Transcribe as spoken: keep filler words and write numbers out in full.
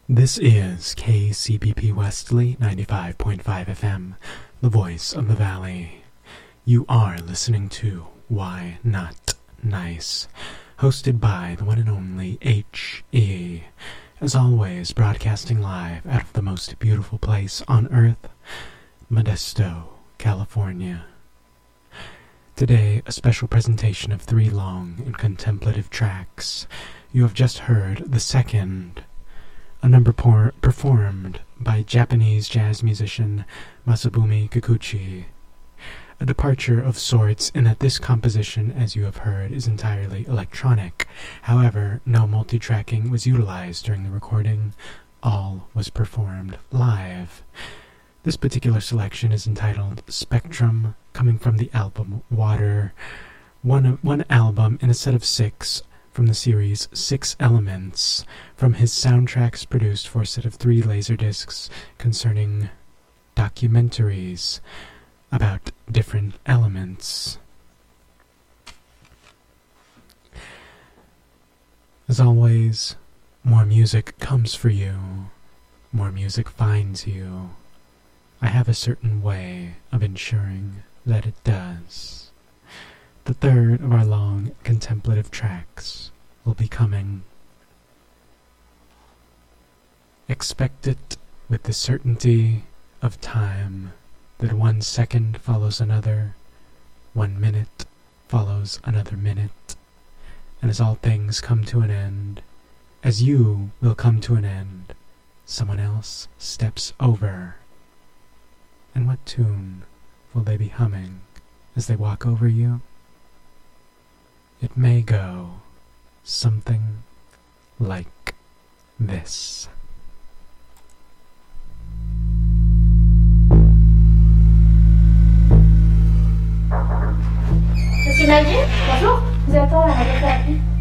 This is K C B P Wesley ninety-five point five F M, the voice of the valley. You are listening to Why Not Nice, hosted by the one and only H E. As always, broadcasting live out of the most beautiful place on earth, Modesto, California. Today, a special presentation of three long and contemplative tracks. You have just heard the second, a number por- performed by Japanese jazz musician Masabumi Kikuchi. A departure of sorts in that this composition, as you have heard, is entirely electronic. However, no multi-tracking was utilized during the recording. All was performed live. This particular selection is entitled Spectrum, coming from the album Water, one, one album in a set of six from the series Six Elements, from his soundtracks produced for a set of three laserdiscs concerning documentaries about different elements. As always, more music comes for you, more music finds you. I have a certain way of ensuring that it does. The third of our long contemplative tracks will be coming. Expect it with the certainty of time, that one second follows another, one minute follows another minute, and as all things come to an end, as you will come to an end, someone else steps over. And what tune will they be humming as they walk over you? It may go something like this. Monsieur Maggi, bonjour. Vous attend à la radio thérapie.